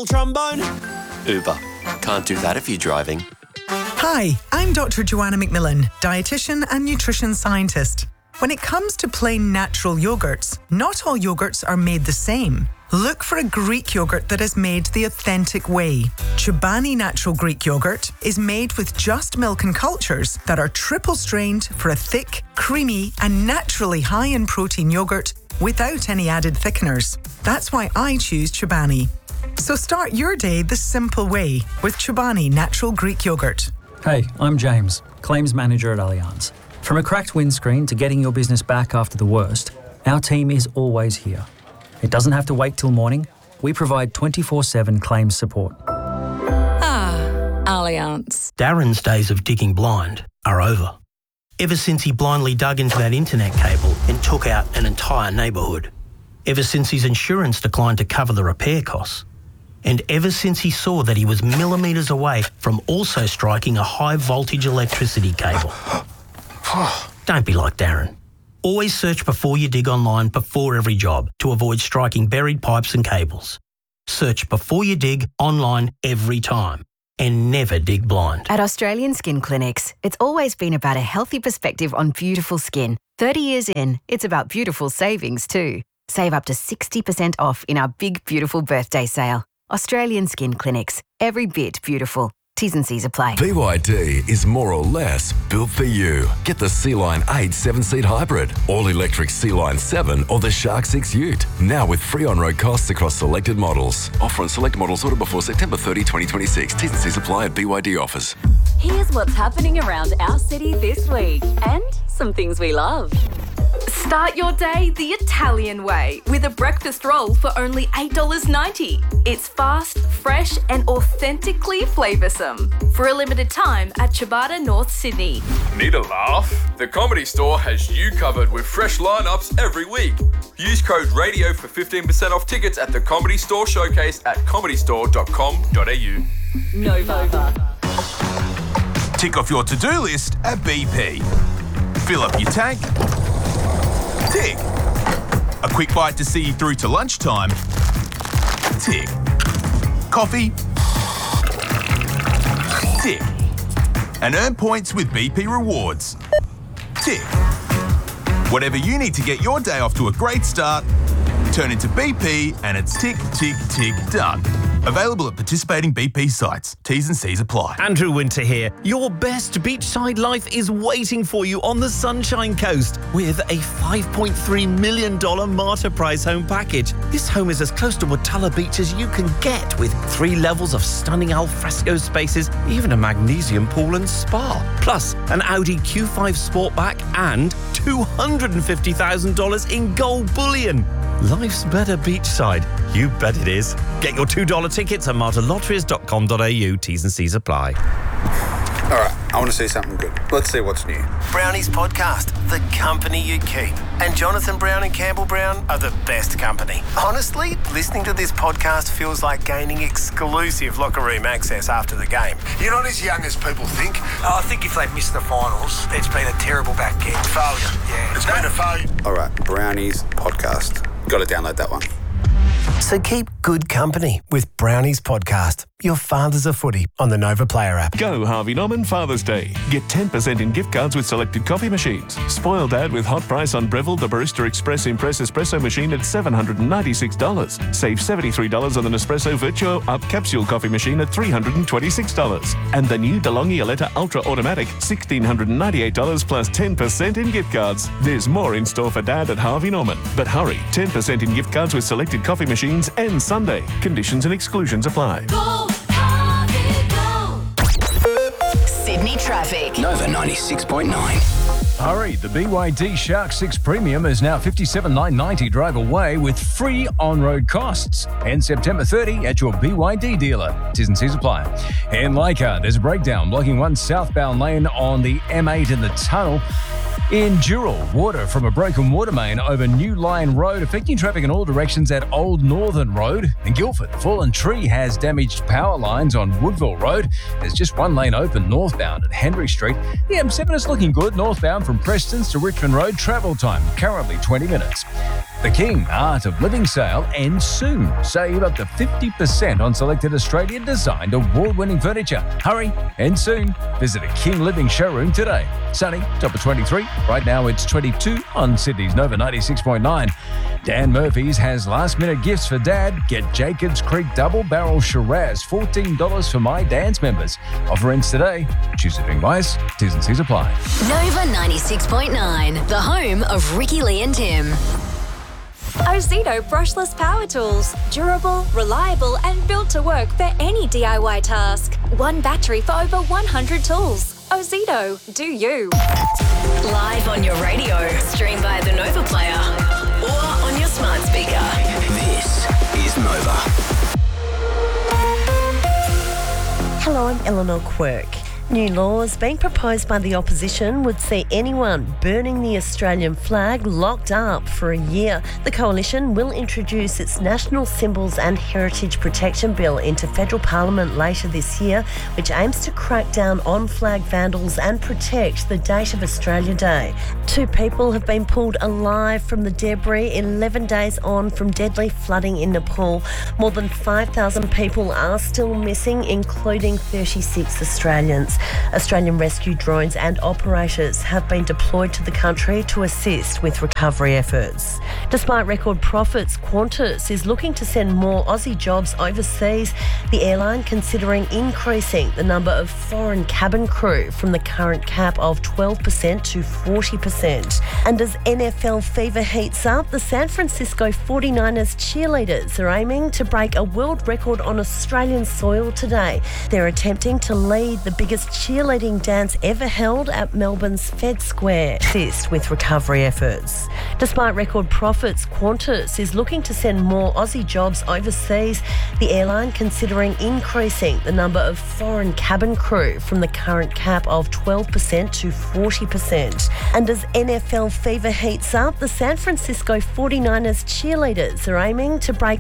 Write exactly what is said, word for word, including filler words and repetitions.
trombone? Uber. Can't do that if you're driving. Hi, I'm Doctor Joanna McMillan, dietitian and nutrition scientist. When it comes to plain natural yogurts, not all yogurts are made the same. Look for a Greek yogurt that is made the authentic way. Chobani Natural Greek Yogurt is made with just milk and cultures that are triple strained for a thick, creamy and naturally high in protein yogurt without any added thickeners. That's why I choose Chobani. So start your day the simple way with Chobani Natural Greek Yogurt. Hey, I'm James, Claims Manager at Allianz. From a cracked windscreen to getting your business back after the worst, our team is always here. It doesn't have to wait till morning. We provide twenty-four seven claims support. Ah, Allianz. Darren's days of digging blind are over. Ever since he blindly dug into that internet cable and took out an entire neighbourhood. Ever since his insurance declined to cover the repair costs. And ever since he saw that he was millimetres away from also striking a high voltage electricity cable. Don't be like Darren. Always search before you dig online before every job to avoid striking buried pipes and cables. Search before you dig online every time and never dig blind. At Australian Skin Clinics, it's always been about a healthy perspective on beautiful skin. thirty years in, it's about beautiful savings too. Save up to sixty percent off in our big, beautiful birthday sale. Australian Skin Clinics. Every bit beautiful. T's and C's apply. B Y D is more or less built for you. Get the Sea-Line eight seven-seat hybrid, all-electric Sea-Line seven or the Shark six Ute. Now with free on-road costs across selected models. Offer on select models ordered before September thirtieth, twenty twenty-six. T's and C's apply at B Y D offers. Here's what's happening around our city this week and some things we love. Start your day the Italian way with a breakfast roll for only eight dollars ninety. It's fast, fresh and authentically flavoursome. For a limited time at Ciabatta North Sydney. Need a laugh? The Comedy Store has you covered with fresh lineups every week. Use code RADIO for fifteen percent off tickets at the Comedy Store Showcase at comedy store dot com dot a u. Nova. Tick off your to-do list at B P. Fill up your tank. Tick. A quick bite to see you through to lunchtime. Tick. Coffee. Tick. And earn points with B P Rewards. Tick. Whatever you need to get your day off to a great start, turn into B P and it's tick, tick, tick, done. Available at participating B P sites. T's and C's apply. Andrew Winter here. Your best beachside life is waiting for you on the Sunshine Coast with a five point three million dollars Marta Price home package. This home is as close to Watala Beach as you can get with three levels of stunning alfresco spaces, even a magnesium pool and spa. Plus, an Audi Q five Sportback and two hundred fifty thousand dollars in gold bullion. Life's better beachside. You bet it is. Get your two dollar tickets at marta lotteries dot com dot a u. T's and C's apply. All right, I want to see something good. Let's see what's new. Brownies Podcast, the company you keep. And Jonathan Brown and Campbell Brown are the best company. Honestly, listening to this podcast feels like gaining exclusive locker room access after the game. You're not as young as people think. Oh, I think if they've missed the finals, it's been a terrible back end. Failure. Yeah. It's been a failure. All right, Brownies Podcast. Got to download that one. So keep good company with Brownies Podcast. Your father's a footy on the Nova Player app. Go Harvey Norman Father's Day. Get ten percent in gift cards with selected coffee machines. Spoil Dad with hot price on Breville, the Barista Express Impress Espresso machine at seven hundred ninety-six dollars. Save seventy-three dollars on the Nespresso Virtuo Up Capsule coffee machine at three hundred twenty-six dollars. And the new DeLonghi Aletta Ultra Automatic, one thousand six hundred ninety-eight dollars plus ten percent in gift cards. There's more in store for Dad at Harvey Norman. But hurry, ten percent in gift cards with selected coffee machines and Sunday. Conditions and exclusions apply. Go, Harvey, go. Sydney traffic. Nova ninety-six point nine. Hurry, the B Y D Shark six Premium is now fifty-seven thousand nine hundred ninety drive away with free on-road costs. And September thirtieth at your B Y D dealer. T's and C's apply. In Leichhardt, there's a breakdown blocking one southbound lane on the M eight in the tunnel. In Dural, water from a broken water main over New Line Road, affecting traffic in all directions at Old Northern Road. In Guildford, fallen tree has damaged power lines on Woodville Road. There's just one lane open northbound at Henry Street. The M seven is looking good northbound from Prestons to Richmond Road. Travel time currently twenty minutes. The King Art of Living sale ends soon. Save up to fifty percent on selected Australian-designed award-winning furniture. Hurry, ends soon. Visit a King Living showroom today. Sunny, top of twenty-three. Right now it's twenty-two on Sydney's Nova ninety-six point nine. Dan Murphy's has last-minute gifts for Dad. Get Jacobs Creek Double Barrel Shiraz, fourteen dollars for My Dance members. Offer ends today. Choose a being wise. T's and C's apply. Nova ninety-six point nine, the home of Ricky Lee and Tim. Ozito brushless power tools. Durable, reliable and built to work for any D I Y task. One battery for over one hundred tools. Ozito, do you. Live on your radio, stream via the Nova Player or on your smart speaker. This is Nova. Hello, I'm Eleanor Quirk. New laws being proposed by the opposition would see anyone burning the Australian flag locked up for a year. The coalition will introduce its National Symbols and Heritage Protection Bill into federal parliament later this year, which aims to crack down on flag vandals and protect the date of Australia Day. Two people have been pulled alive from the debris eleven days on from deadly flooding in Nepal. More than five thousand people are still missing, including thirty-six Australians. Australian rescue drones and operators have been deployed to the country to assist with recovery efforts. Despite record profits, Qantas is looking to send more Aussie jobs overseas, the airline considering increasing the number of foreign cabin crew from the current cap of twelve percent to forty percent. And as N F L fever heats up, the San Francisco forty-niners cheerleaders are aiming to break a world record on Australian soil today. They're attempting to lead the biggest cheerleading dance ever held at Melbourne's Fed Square, assist with recovery efforts. Despite record profits, Qantas is looking to send more Aussie jobs overseas, the airline considering increasing the number of foreign cabin crew from the current cap of twelve percent to forty percent. And as N F L fever heats up, the San Francisco forty-niners cheerleaders are aiming to break